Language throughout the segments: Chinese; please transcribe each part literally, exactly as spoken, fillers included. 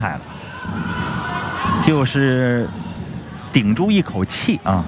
害了，就是顶住一口气啊。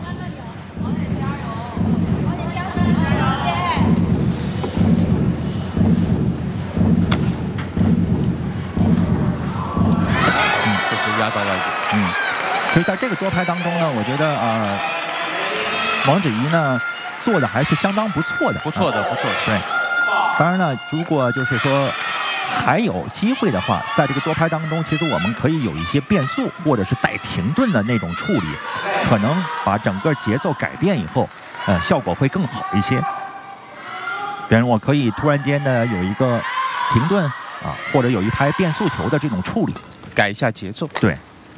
嗯，这是压到外界。 嗯，所以在这个多拍当中呢，我觉得呃，王芷怡呢做的还是相当不错的， 不错的，不错的。 对，当然呢，如果就是说。 还有机会的话，在这个多拍当中，其实我们可以有一些变速，或者是带停顿的那种处理，可能把整个节奏改变以后，呃，效果会更好一些。比如我可以突然间呢有一个停顿啊，或者有一拍变速球的这种处理， 改一下节奏。 对。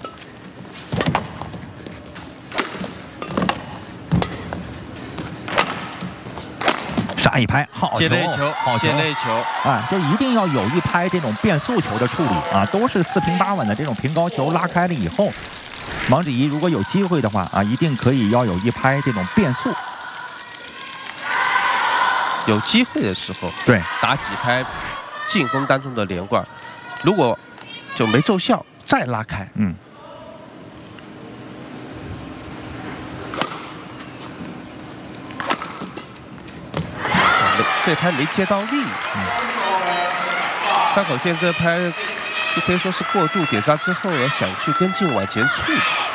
杀一拍好球， 接内球， 好球， 接内球， 啊，就一定要有一拍这种变速球的处理啊，都是四平八稳的这种平高球拉开了以后，王芷怡如果有机会的话啊，一定可以要有一拍这种变速。 有机会的时候， 对， 打几拍进攻当中的连贯，如果就没奏效，再拉开， 嗯。 这拍没接到力，嗯，山口健这拍就可以说是过度点杀之后呢，想去跟进往前处理。